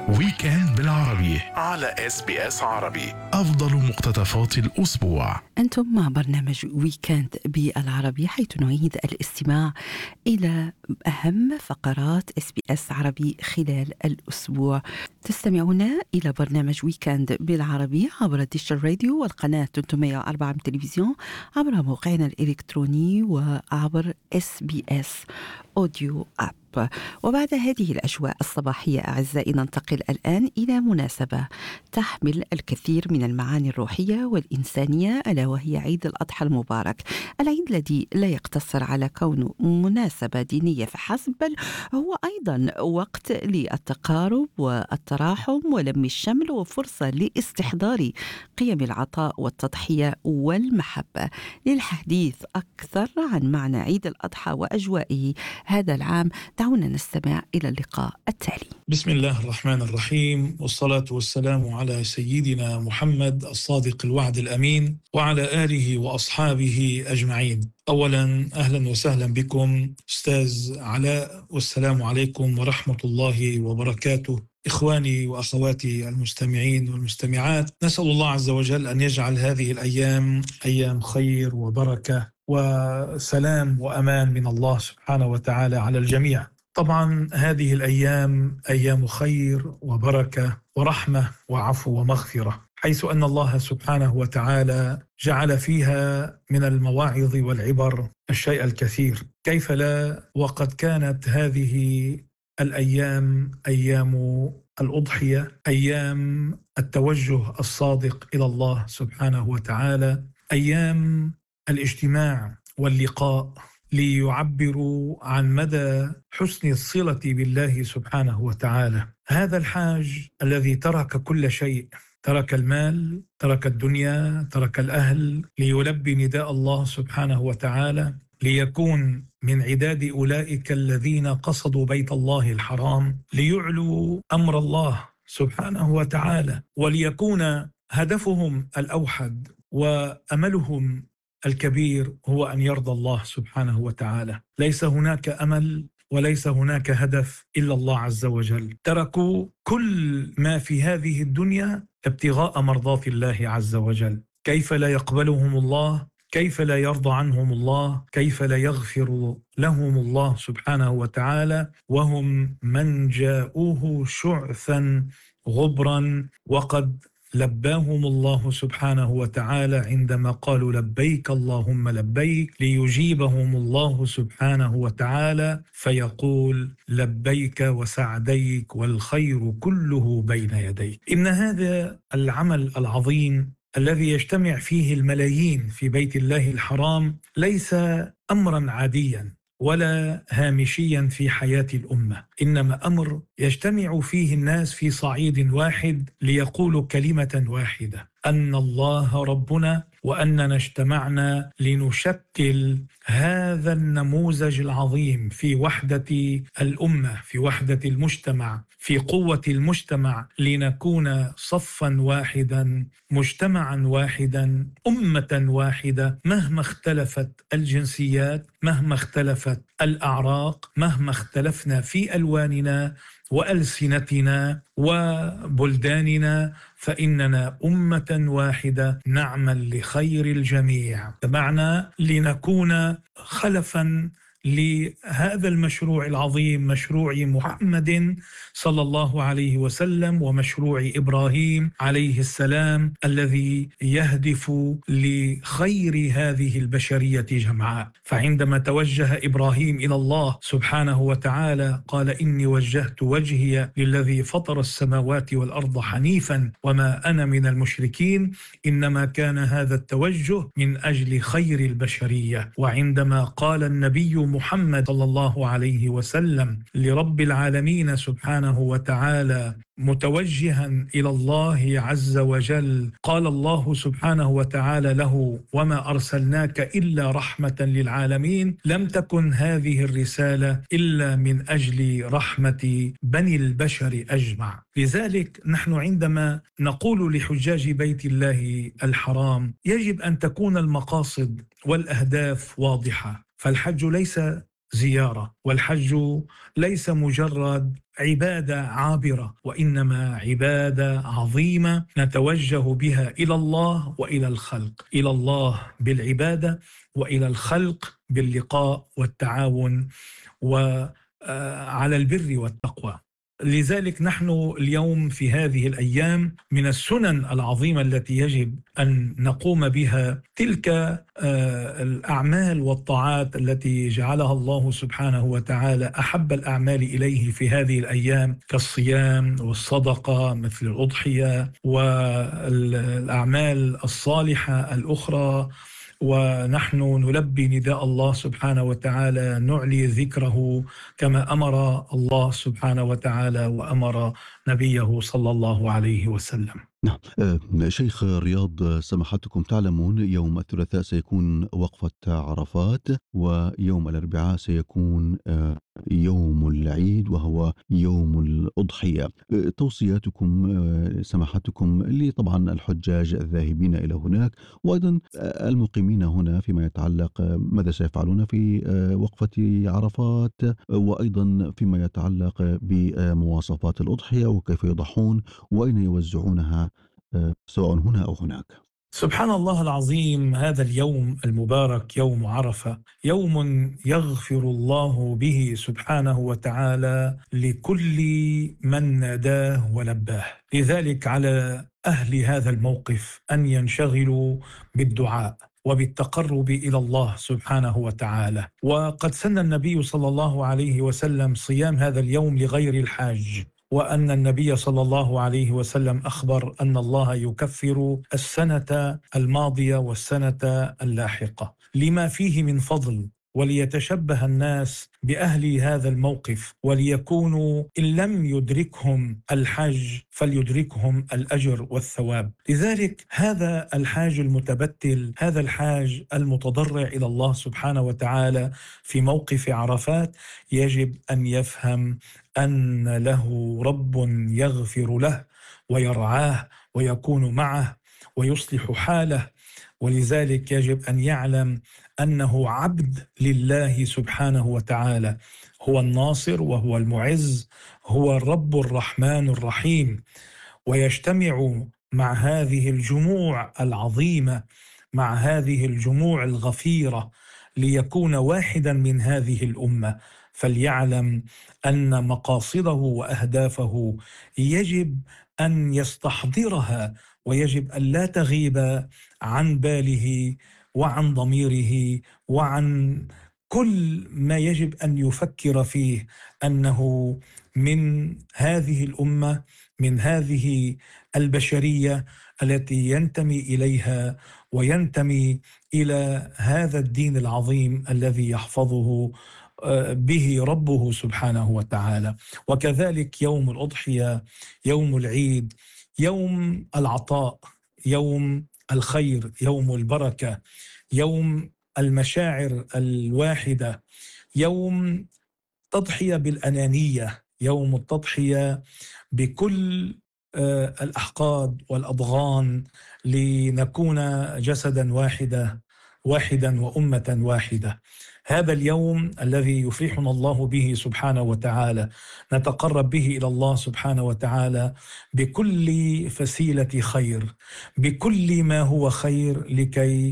ويكند بالعربي على SBS عربي، أفضل مقتطفات الأسبوع. أنتم مع برنامج ويكند بالعربي، حيث نعيد الاستماع إلى أهم فقرات SBS عربي خلال الأسبوع. تستمعون إلى برنامج ويكند بالعربي عبر ديش الراديو والقناة 304 من تلفزيون، عبر موقعنا الإلكتروني وعبر SBS أوديو أب. وبعد هذه الأجواء الصباحية أعزائي، ننتقل الآن إلى مناسبة تحمل الكثير من المعاني الروحية والإنسانية، ألا وهي عيد الأضحى المبارك. العيد الذي لا يقتصر على كونه مناسبة دينية فحسب، بل هو أيضا وقت للتقارب والتراحم ولم الشمل، وفرصة لاستحضار قيم العطاء والتضحية والمحبة. للحديث أكثر عن معنى عيد الأضحى وأجوائه هذا العام، دعونا نستمع إلى اللقاء التالي. بسم الله الرحمن الرحيم، والصلاة والسلام على سيدنا محمد الصادق الوعد الأمين وعلى آله وأصحابه أجمعين. أولا أهلا وسهلا بكم أستاذ علاء، والسلام عليكم ورحمة الله وبركاته. إخواني وأخواتي المستمعين والمستمعات، نسأل الله عز وجل أن يجعل هذه الأيام أيام خير وبركة وسلام وأمان من الله سبحانه وتعالى على الجميع. طبعا هذه الأيام أيام خير وبركة ورحمة وعفو ومغفرة، حيث أن الله سبحانه وتعالى جعل فيها من المواعظ والعبر الشيء الكثير. كيف لا وقد كانت هذه الأيام أيام الأضحية، أيام التوجه الصادق إلى الله سبحانه وتعالى، أيام الاجتماع واللقاء ليعبروا عن مدى حسن الصلة بالله سبحانه وتعالى. هذا الحاج الذي ترك كل شيء، ترك المال، ترك الدنيا، ترك الأهل، ليلبي نداء الله سبحانه وتعالى، ليكون من عداد أولئك الذين قصدوا بيت الله الحرام ليعلوا أمر الله سبحانه وتعالى، وليكون هدفهم الأوحد وأملهم الكبير هو أن يرضى الله سبحانه وتعالى. ليس هناك أمل وليس هناك هدف إلا الله عز وجل. تركوا كل ما في هذه الدنيا ابتغاء مرضات الله عز وجل. كيف لا يقبلهم الله؟ كيف لا يرضى عنهم الله؟ كيف لا يغفر لهم الله سبحانه وتعالى وهم من جاءوه شعثا غبرا، وقد لباهم الله سبحانه وتعالى عندما قالوا لبيك اللهم لبيك، ليجيبهم الله سبحانه وتعالى فيقول لبيك وسعديك والخير كله بين يديك. إن هذا العمل العظيم الذي يجتمع فيه الملايين في بيت الله الحرام ليس أمرا عاديا ولا هامشيا في حياة الأمة، إنما أمر يجتمع فيه الناس في صعيد واحد ليقولوا كلمة واحدة: أن الله ربنا، وأننا اجتمعنا لنشكل هذا النموذج العظيم في وحدة الأمة، في وحدة المجتمع، في قوة المجتمع، لنكون صفا واحدا، مجتمعا واحدا، أمة واحدة، مهما اختلفت الجنسيات، مهما اختلفت الأعراق، مهما اختلفنا في ألواننا وألسنتنا وبلداننا، فإننا أمة واحدة نعمل لخير الجميع. بمعنى لنكون خلفا لهذا المشروع العظيم، مشروع محمد صلى الله عليه وسلم ومشروع إبراهيم عليه السلام، الذي يهدف لخير هذه البشرية جمعاء. فعندما توجه إبراهيم إلى الله سبحانه وتعالى قال: إني وجهت وجهي للذي فطر السماوات والأرض حنيفا وما أنا من المشركين، إنما كان هذا التوجه من أجل خير البشرية. وعندما قال النبي محمد صلى الله عليه وسلم لرب العالمين سبحانه وتعالى متوجها إلى الله عز وجل، قال الله سبحانه وتعالى له: وما أرسلناك إلا رحمة للعالمين. لم تكن هذه الرسالة إلا من أجل رحمة بني البشر أجمع. لذلك نحن عندما نقول لحجاج بيت الله الحرام يجب أن تكون المقاصد والأهداف واضحة. فالحج ليس زيارة، والحج ليس مجرد عبادة عابرة، وإنما عبادة عظيمة نتوجه بها إلى الله وإلى الخلق، إلى الله بالعبادة وإلى الخلق باللقاء والتعاون وعلى البر والتقوى. لذلك نحن اليوم في هذه الأيام من السنن العظيمة التي يجب أن نقوم بها تلك الأعمال والطاعات التي جعلها الله سبحانه وتعالى أحب الأعمال إليه في هذه الأيام، كالصيام والصدقة مثل الأضحية والأعمال الصالحة الأخرى. ونحن نلبي نداء الله سبحانه وتعالى، نعلي ذكره كما أمر الله سبحانه وتعالى وأمر نبيه صلى الله عليه وسلم. نعم. شيخ رياض، سماحتكم تعلمون يوم الثلاثاء سيكون وقفة عرفات، ويوم الأربعاء سيكون يوم العيد وهو يوم الأضحية. توصياتكم سماحتكم طبعا الحجاج الذاهبين إلى هناك، وأيضا المقيمين هنا فيما يتعلق ماذا سيفعلون في وقفة عرفات، وأيضا فيما يتعلق بمواصفات الأضحية وكيف يضحون وأين يوزعونها سواء هنا أو هناك. سبحان الله العظيم، هذا اليوم المبارك يوم عرفة يوم يغفر الله به سبحانه وتعالى لكل من ناداه ولباه. لذلك على أهل هذا الموقف أن ينشغلوا بالدعاء وبالتقرب إلى الله سبحانه وتعالى. وقد سن النبي صلى الله عليه وسلم صيام هذا اليوم لغير الحاج، وأن النبي صلى الله عليه وسلم أخبر أن الله يكفر السنة الماضية والسنة اللاحقة لما فيه من فضل، وليتشبه الناس بأهل هذا الموقف، وليكونوا إن لم يدركهم الحج فليدركهم الأجر والثواب. لذلك هذا الحاج المتبتل، هذا الحاج المتضرع إلى الله سبحانه وتعالى في موقف عرفات، يجب أن يفهم أن له رب يغفر له ويرعاه ويكون معه ويصلح حاله. ولذلك يجب أن يعلم أنه عبد لله سبحانه وتعالى، هو الناصر وهو المعز، هو الرب الرحمن الرحيم. ويجتمع مع هذه الجموع العظيمة، مع هذه الجموع الغفيرة، ليكون واحدا من هذه الأمة. فليعلم أن مقاصده وأهدافه يجب أن يستحضرها، ويجب أن لا تغيب عن باله وعن ضميره وعن كل ما يجب أن يفكر فيه، أنه من هذه الأمة، من هذه البشرية التي ينتمي إليها وينتمي إلى هذا الدين العظيم الذي يحفظه به ربه سبحانه وتعالى. وكذلك يوم الأضحية، يوم العيد، يوم العطاء، يوم الخير، يوم البركة، يوم المشاعر الواحدة، يوم تضحية بالأنانية، يوم التضحية بكل الأحقاد والأضغان لنكون جسدا واحدا وأمة واحدة. هذا اليوم الذي يفرحنا الله به سبحانه وتعالى، نتقرب به إلى الله سبحانه وتعالى بكل فسيلة خير، بكل ما هو خير، لكي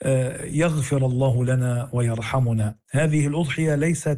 يغفر الله لنا ويرحمنا. هذه الأضحية ليست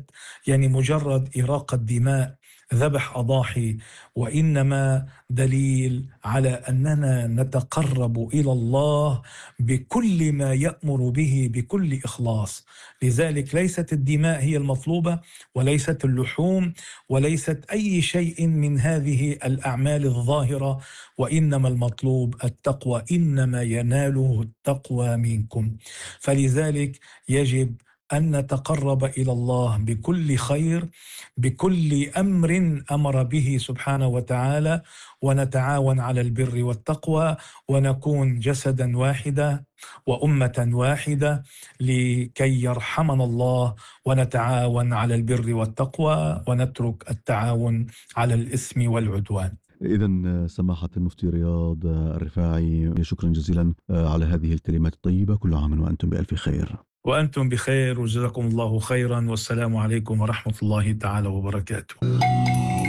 مجرد إراقة دماء، ذبح أضاحي، وإنما دليل على أننا نتقرب إلى الله بكل ما يأمر به بكل إخلاص. لذلك ليست الدماء هي المطلوبة، وليست اللحوم، وليست أي شيء من هذه الأعمال الظاهرة، وإنما المطلوب التقوى، إنما يناله التقوى منكم. فلذلك يجب أن نتقرب إلى الله بكل خير، بكل أمر أمر به سبحانه وتعالى، ونتعاون على البر والتقوى، ونكون جسدا واحدا وأمة واحدة لكي يرحمنا الله، ونتعاون على البر والتقوى ونترك التعاون على الإثم والعدوان. إذن سماحة المفتي رياض الرفاعي، شكرا جزيلا على هذه الكلمات الطيبة. كل عام وأنتم بألف خير. وأنتم بخير وجزاكم الله خيرا، والسلام عليكم ورحمة الله تعالى وبركاته.